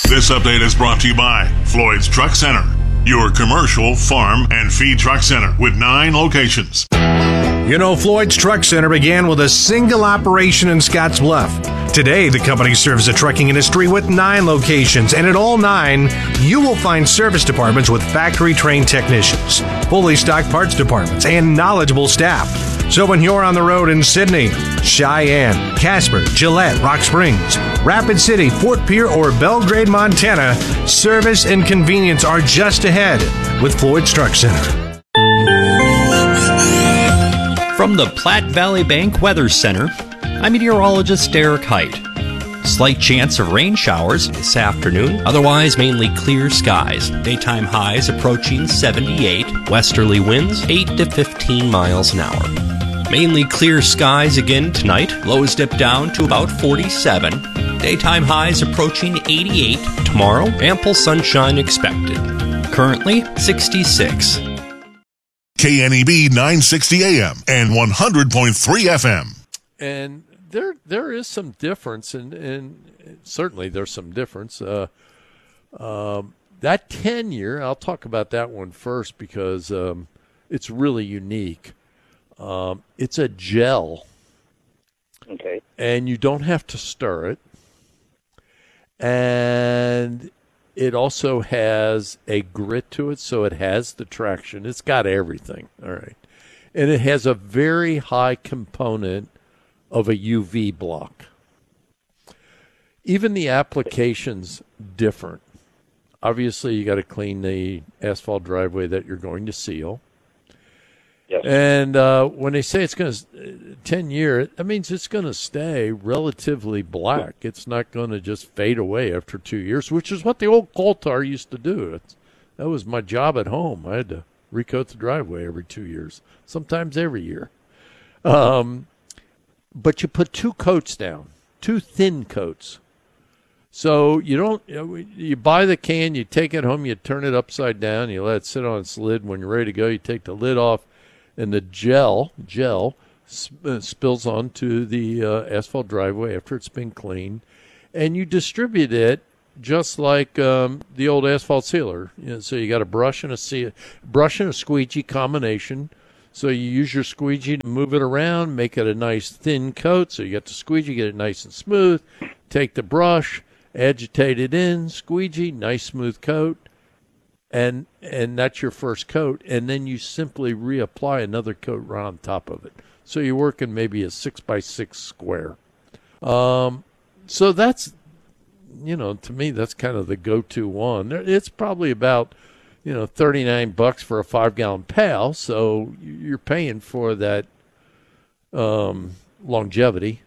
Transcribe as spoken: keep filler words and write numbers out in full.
This update is brought to you by Floyd's Truck Center, your commercial, farm, and feed truck center with nine locations. You know, Floyd's Truck Center began with a single operation in Scotts Bluff. Today, the company serves the trucking industry with nine locations, and at all nine, you will find service departments with factory-trained technicians, fully stocked parts departments, and knowledgeable staff. So when you're on the road in Sydney, Cheyenne, Casper, Gillette, Rock Springs, Rapid City, Fort Pierre, or Belgrade, Montana, service and convenience are just ahead with Floyd's Truck Center. From the Platte Valley Bank Weather Center, I'm meteorologist Derek Height. Slight chance of rain showers this afternoon, otherwise mainly clear skies. Daytime highs approaching seventy-eight, westerly winds eight to fifteen miles an hour. Mainly clear skies again tonight, lows dip down to about forty-seven. Daytime highs approaching eighty-eight. Tomorrow, ample sunshine expected. Currently, sixty-six. K N E B nine sixty A M and one hundred point three F M. And there there is some difference, and, and certainly there's some difference. Uh, um, that ten-year, I'll talk about that one first because um, it's really unique. Um, it's a gel. Okay. And you don't have to stir it. And it also has a grit to it, so it has the traction. It's got everything. All right. And it has a very high component of a U V block. Even the application's different. Obviously, you got to clean the asphalt driveway that you're going to seal. Yes. And uh, when they say it's going to ten year, that means it's going to stay relatively black. It's not going to just fade away after two years, which is what the old coal tar used to do. It's, that was my job at home. I had to recoat the driveway every two years, sometimes every year. Um, but you put two coats down, two thin coats. So you don't, you know, you buy the can, you take it home, you turn it upside down, you let it sit on its lid. When you're ready to go, you take the lid off, and the gel gel sp- uh, spills onto the uh, asphalt driveway after it's been cleaned, and you distribute it just like um, the old asphalt sealer. You know, so you got a brush and a seal, brush and a squeegee combination. So you use your squeegee to move it around, make it a nice thin coat. So you got the squeegee, get it nice and smooth. Take the brush, agitate it in, squeegee, nice smooth coat. And and that's your first coat, and then you simply reapply another coat right on top of it. So you're working maybe a six by six square. Um, so that's, you know, to me that's kind of the go-to one. It's probably about, you know, thirty-nine bucks for a five-gallon pail. So you're paying for that um, longevity.